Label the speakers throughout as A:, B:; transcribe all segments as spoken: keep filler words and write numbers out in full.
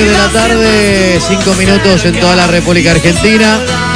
A: de la tarde, cinco minutos en toda la República Argentina.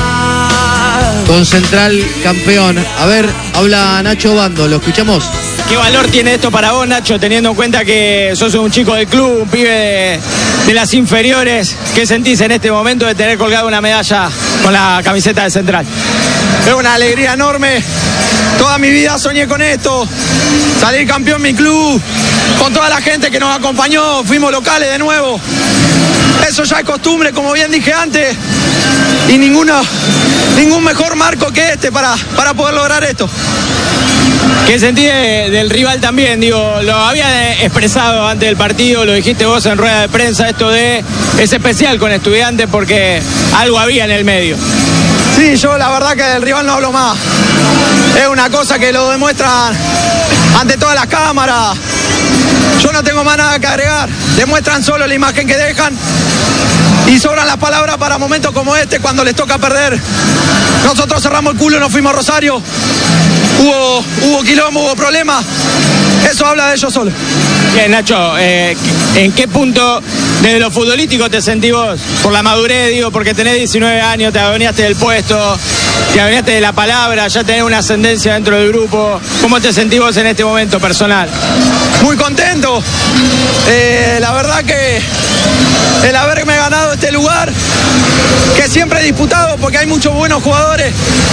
A: Con Central campeón. A ver, habla Nacho Bando, ¿lo escuchamos?
B: ¿Qué valor tiene esto para vos, Nacho, teniendo en cuenta que sos un chico del club, un pibe de, de las inferiores? ¿Qué sentís en este momento de tener colgada una medalla con la camiseta de Central?
C: Es una alegría enorme. Toda mi vida soñé con esto. Salir campeón en mi club, con toda la gente que nos acompañó. Fuimos locales de nuevo. Eso ya es costumbre, como bien dije antes. Y ninguno, ningún mejor marco que este para, para poder lograr esto.
B: ¿Qué sentís de, del rival también? Digo, lo había expresado antes del partido, lo dijiste vos en rueda de prensa, esto de es especial con Estudiantes porque algo había en el medio.
C: Sí, yo la verdad que del rival no hablo más. Es una cosa que lo demuestran ante todas las cámaras. Yo no tengo más nada que agregar. Demuestran solo la imagen que dejan y sobran las palabras para momentos como este cuando les toca perder. Nosotros cerramos el culo y nos fuimos a Rosario. Hubo, hubo quilombo, hubo problemas. Eso habla de ellos solo.
B: Bien, Nacho, eh, ¿en qué punto desde lo futbolístico te sentís vos? Por la madurez, digo, porque tenés diecinueve años, te adueñaste del puesto, te adueñaste de la palabra, ya tenés una ascendencia dentro del grupo. ¿Cómo te sentís vos en este momento personal?
C: Muy contento. Eh, la verdad que el haberme ganado este lugar, que siempre he disputado porque hay muchos buenos jugadores.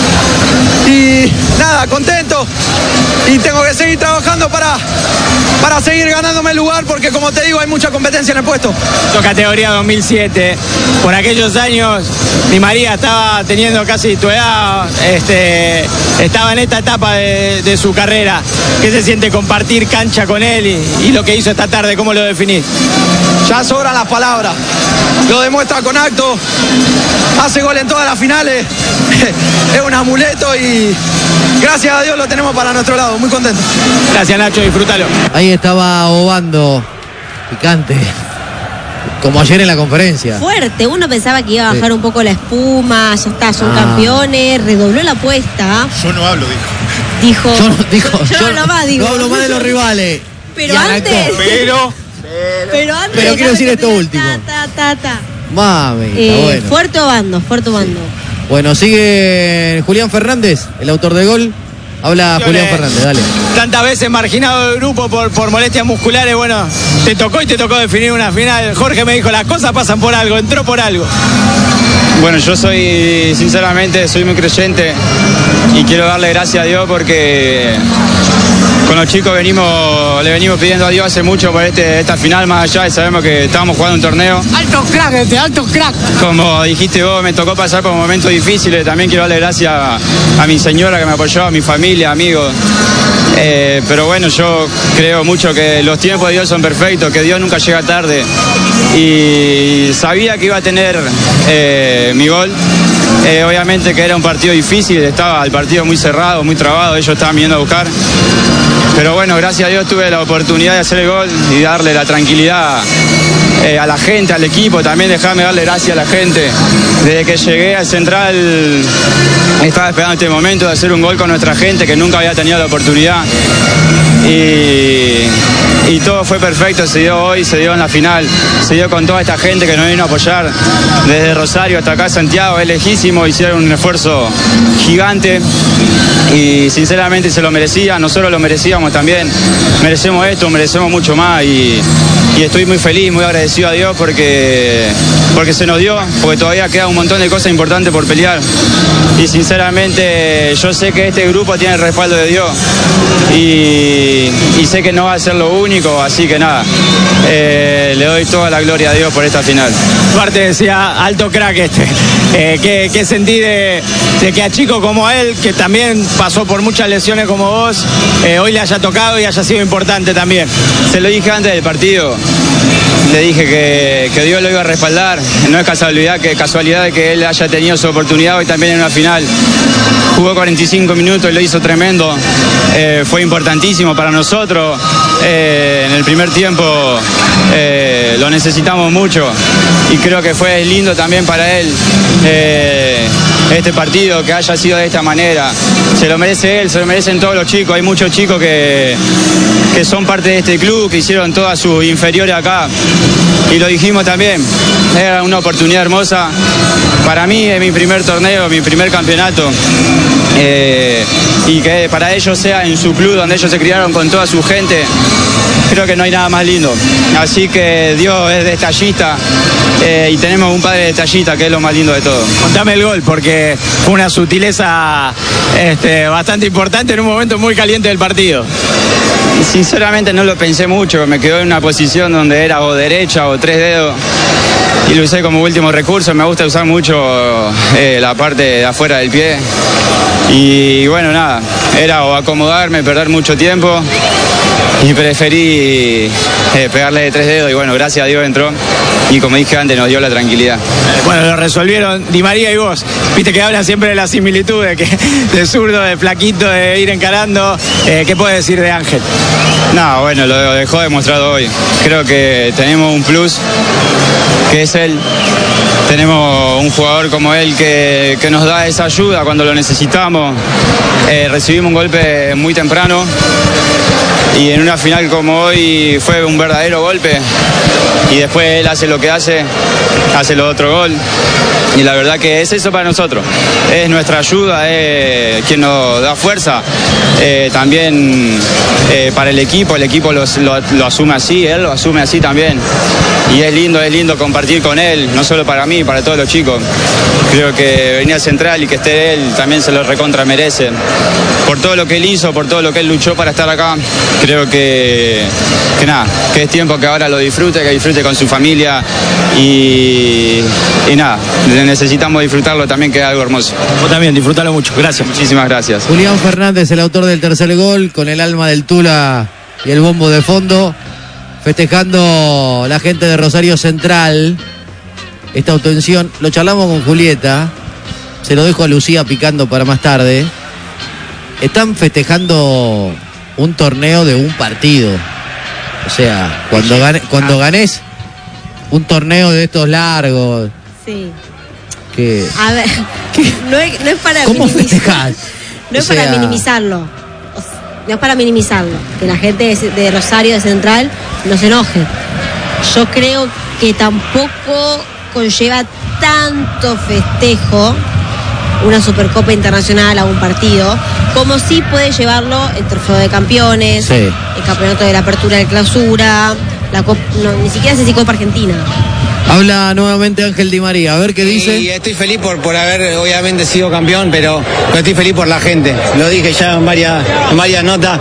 C: Y nada, contento. Y tengo que seguir trabajando para, para seguir ganándome el lugar porque, como te digo, hay mucha competencia en el puesto.
B: Tu categoría dos mil siete, por aquellos años, Di María estaba teniendo casi tu edad, este, estaba en esta etapa de, de su carrera. ¿Qué se siente compartir cancha con él y, y lo que hizo esta tarde? ¿Cómo lo definís?
C: Ya sobran las palabras. Lo demuestra con acto. Hace gol en todas las finales. Es un amuleto y gracias a Dios lo tenemos para nuestro lado. Muy contento.
B: Gracias, Nacho, disfrútalo.
A: Ahí estaba Obando, picante, como ayer en la conferencia.
D: Fuerte, uno pensaba que iba a bajar
A: Sí.
D: un poco la espuma, ya está, son
A: Ah.
D: campeones, redobló la apuesta.
E: Yo no hablo, dijo.
D: Dijo,
A: Yo no, dijo,
D: yo no hablo más, digo.
A: no hablo más de los rivales.
D: Pero
A: Y arrancó.
D: antes,
E: Pero,
D: pero antes.
A: Pero quiero decir esto
D: ta,
A: último.
D: Ta, ta, ta.
A: Mami, está
D: Eh,
A: bueno.
D: Fuerte Obando, fuerte Obando.
A: Bueno, sigue Julián Fernández, el autor del gol. Habla Julián Fernández, dale.
B: Tantas veces marginado del grupo por, por molestias musculares, bueno, te tocó y te tocó definir una final. Jorge me dijo, las cosas pasan por algo, entró por algo.
F: Bueno, yo soy, sinceramente, soy muy creyente y quiero darle gracias a Dios porque con los chicos venimos, le venimos pidiendo a Dios hace mucho por este, esta final, más allá y sabemos que estábamos jugando un torneo.
C: Alto crack, este, alto crack.
F: Como dijiste vos, me tocó pasar por momentos difíciles. También quiero darle gracias a, a mi señora que me apoyó, a mi familia, amigos. Eh, pero bueno, yo creo mucho que los tiempos de Dios son perfectos, que Dios nunca llega tarde. Y sabía que iba a tener eh, mi gol. Eh, obviamente que era un partido difícil, estaba el partido muy cerrado, muy trabado, ellos estaban viniendo a buscar. Pero bueno, gracias a Dios tuve la oportunidad de hacer el gol y darle la tranquilidad eh, a la gente, al equipo, también dejarme darle gracias a la gente. Desde que llegué al Central estaba esperando este momento de hacer un gol con nuestra gente que nunca había tenido la oportunidad. Y, y todo fue perfecto, se dio hoy, se dio en la final, se dio con toda esta gente que nos vino a apoyar desde Rosario hasta acá Santiago, es lejísimo, hicieron un esfuerzo gigante y sinceramente se lo merecían, nosotros lo merecíamos también, merecemos esto, merecemos mucho más y, y estoy muy feliz, muy agradecido a Dios porque, porque se nos dio, porque todavía queda un montón de cosas importantes por pelear y sinceramente yo sé que este grupo tiene el respaldo de Dios y, y sé que no va a ser lo único, así que nada, eh, le doy toda la gloria a Dios por esta final.
B: Duarte decía, alto crack este. Eh, ¿qué, ¿Qué sentí de, de que a chico como él, que también pasó por muchas lesiones como vos, eh, hoy le haya tocado y haya sido importante también?
F: Se lo dije antes del partido, le dije que, que Dios lo iba a respaldar, no es casualidad que, casualidad de que él haya tenido su oportunidad hoy también en una final. Jugó cuarenta y cinco minutos y lo hizo tremendo, eh, fue importantísimo para nosotros, eh, en el primer tiempo eh, lo necesitamos mucho y creo que fue lindo también para él eh, este partido, que haya sido de esta manera. Se lo merece él, se lo merecen todos los chicos, hay muchos chicos que, que son parte de este club, que hicieron todas sus inferiores acá. Y lo dijimos también, era una oportunidad hermosa. Para mí es mi primer torneo, mi primer campeonato. Eh, y que para ellos sea en su club, donde ellos se criaron con toda su gente, creo que no hay nada más lindo. Así que Dios es detallista eh, y tenemos un padre detallista, que es lo más lindo de todo.
B: Contame el gol, porque fue una sutileza este, bastante importante en un momento muy caliente del partido.
F: Sinceramente no lo pensé mucho, me quedó en una posición donde era o derecha o tres dedos y lo usé como último recurso. Me gusta usar mucho eh, la parte de afuera del pie y bueno, nada, era o acomodarme, perder mucho tiempo y preferí eh, pegarle de tres dedos y bueno, gracias a Dios entró y como dije antes nos dio la tranquilidad.
B: Bueno, lo resolvieron Di María y vos. Viste que hablan siempre de las similitudes, que de zurdo, de flaquito, de ir encarando. Eh, ¿Qué puedes decir de Ángel?
F: No, bueno, lo dejó demostrado hoy. Creo que tenemos un plus, que es él. Tenemos un jugador como él que, que nos da esa ayuda cuando lo necesitamos. Eh, recibimos un golpe muy temprano y en una final como hoy fue un verdadero golpe y después él hace lo que hace, hace lo otro gol y la verdad que es eso para nosotros, es nuestra ayuda, es quien nos da fuerza, eh, también eh, para el equipo, el equipo lo, lo, lo asume así, él lo asume así también y es lindo, es lindo compartir con él, no solo para mí, para todos los chicos. Creo que venir al Central y que esté él también se lo recontra merece, por todo lo que él hizo, por todo lo que él luchó para estar acá. Creo que, que nada, que es tiempo que ahora lo disfrute, que disfrute con su familia y, y nada, necesitamos disfrutarlo también, que es algo hermoso.
B: Vos también, disfrútalo mucho, gracias.
F: Muchísimas gracias.
A: Julián Fernández, el autor del tercer gol, con el alma del Tula y el bombo de fondo, festejando la gente de Rosario Central esta obtención. Lo charlamos con Julieta, se lo dejo a Lucía picando para más tarde. Están festejando un torneo de un partido. O sea, cuando, gane, cuando ganes un torneo de estos largos.
D: Sí.
A: Que,
D: A ver, no es, no es para
A: ¿Cómo
D: minimizar.
A: festejás?
D: No es
A: O sea,
D: para minimizarlo. O sea, no es para minimizarlo. Que la gente de, de Rosario de Central no se enoje. Yo creo que tampoco conlleva tanto festejo una Supercopa Internacional a un partido, como sí puede llevarlo el Trofeo de Campeones,
A: sí,
D: el Campeonato de la Apertura de Clausura, la Copa, no, ni siquiera sé si Copa Argentina.
A: Habla nuevamente Ángel Di María, a ver qué dice.
E: Y estoy feliz por, por haber obviamente sido campeón, pero, pero estoy feliz por la gente. Lo dije ya en varias, en varias notas.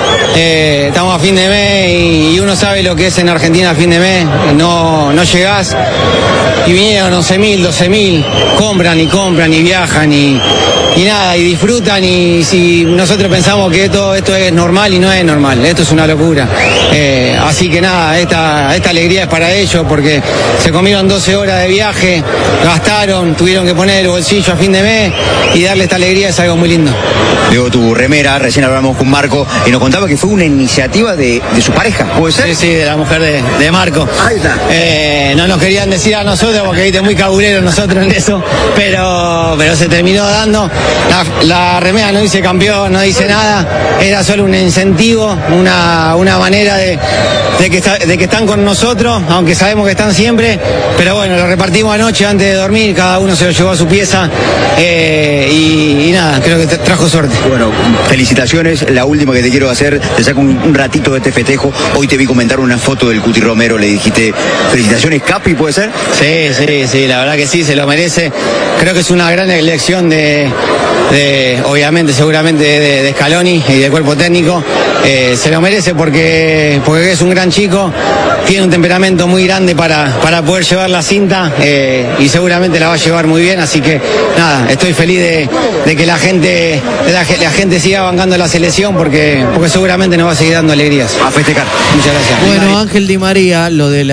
E: Eh, estamos a fin de mes y, y uno sabe lo que es en Argentina a fin de mes. No, no llegás y vinieron once mil, doce mil, compran y compran y viajan y, y nada, y disfrutan. Y si nosotros pensamos que todo esto es normal y no es normal, esto es una locura. Eh, así que nada, esta, esta alegría es para ellos porque se comieron doce horas de viaje, gastaron, tuvieron que poner el bolsillo a fin de mes y darle esta alegría es algo muy lindo.
G: Veo tu remera, recién hablamos con Marco y nos contaba que fue una iniciativa de, de su pareja, ¿puede ser?
E: Sí, sí, de la mujer de, de Marco.
G: Ahí está.
E: Eh, no nos querían decir a nosotros porque viste muy cabureros nosotros en eso, pero, pero se terminó dando. La, la remera no dice campeón, no dice nada, era solo un incentivo, una, una manera de, de, que está, de que están con nosotros, aunque sabemos que están siempre, pero bueno, lo repartimos anoche antes de dormir, cada uno se lo llevó a su pieza eh, y, y nada, creo que te trajo suerte.
G: Bueno, felicitaciones, la última que te quiero hacer, te saco un, un ratito de este festejo, hoy te vi comentar una foto del Cuti Romero, le dijiste felicitaciones Capi, ¿puede ser?
E: Sí, sí, sí, la verdad que sí, se lo merece, creo que es una gran elección de, de obviamente, seguramente de, de Scaloni y del cuerpo técnico, eh, se lo merece porque, porque es un gran chico, tiene un temperamento muy grande para, para poder llevar la cinta eh, y seguramente la va a llevar muy bien, así que nada, estoy feliz de, de que la gente, de la, la gente siga bancando la selección porque, porque seguramente nos va a seguir dando alegrías.
G: A festejar.
E: Muchas gracias.
A: Bueno, Ángel Di María, lo de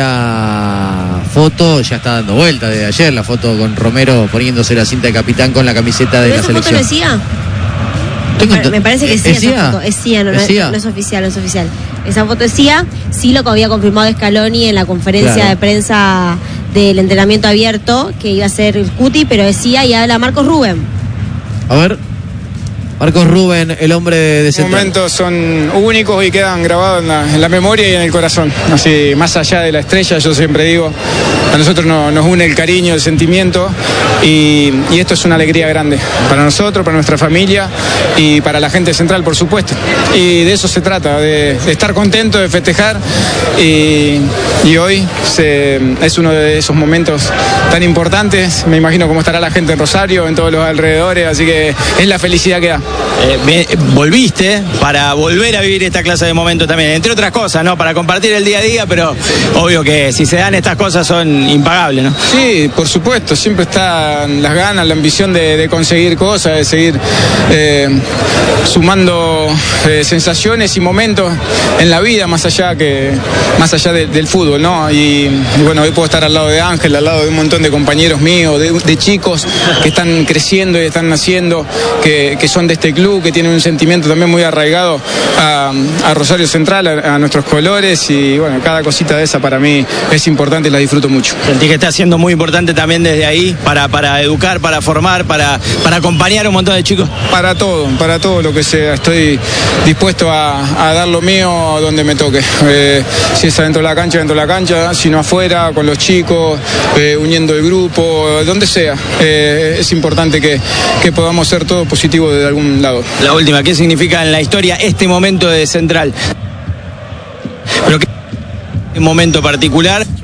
A: la foto ya está dando vuelta desde ayer, la foto con Romero poniéndose la cinta de capitán con la camiseta de
D: ¿Pero
A: la
D: esa
A: selección.
D: foto no es C I A?
A: Tengo
D: Me,
A: ento-
D: me parece que sí,
A: ¿Es
D: esa
A: C I A?
D: foto. Es C I A, no, no
A: ¿Es
D: es,
A: C I A?
D: no es oficial, no es oficial. Esa foto es C I A, sí lo que había confirmado Scaloni en la conferencia
A: Claro.
D: de prensa del entrenamiento abierto, que iba a ser el Cuti, pero es C I A y habla Marcos Rubén.
A: A ver. Marcos Rubén, el hombre de, de Central.
H: Momentos son únicos y quedan grabados en la, en la memoria y en el corazón. Así, más allá de la estrella, yo siempre digo, a nosotros no, nos une el cariño, el sentimiento y, y esto es una alegría grande para nosotros, para nuestra familia y para la gente de Central, por supuesto. Y de eso se trata, de, de estar contento, de festejar y, y hoy se, es uno de esos momentos tan importantes. Me imagino cómo estará la gente en Rosario, en todos los alrededores, así que es la felicidad que da.
B: Eh, me, volviste para volver a vivir esta clase de momentos también, entre otras cosas, ¿no? Para compartir el día a día, pero obvio que si se dan estas cosas son impagables, ¿no?
H: Sí, por supuesto, siempre están las ganas, la ambición de, de conseguir cosas, de seguir eh, sumando eh, sensaciones y momentos en la vida, más allá que más allá de, del fútbol, ¿no? Y, y bueno, hoy puedo estar al lado de Ángel, al lado de un montón de compañeros míos, de, de chicos que están creciendo y están naciendo, que, que son de este club, que tienen un sentimiento también muy arraigado a, a Rosario Central, a, a nuestros colores y bueno, cada cosita de esa para mí es importante y la disfruto mucho.
B: Sentí que está siendo muy importante también desde ahí para, para educar, para formar, para, para acompañar a un montón de chicos.
H: Para todo, para todo lo que sea, estoy dispuesto a, a dar lo mío donde me toque. Eh, si es adentro de la cancha, dentro de la cancha, si no afuera, con los chicos, eh, uniendo el grupo, donde sea. Eh, es importante que, que podamos ser todos positivos de algún lado.
B: La última, ¿qué significa en la historia este momento de Central? Pero ¿qué momento particular?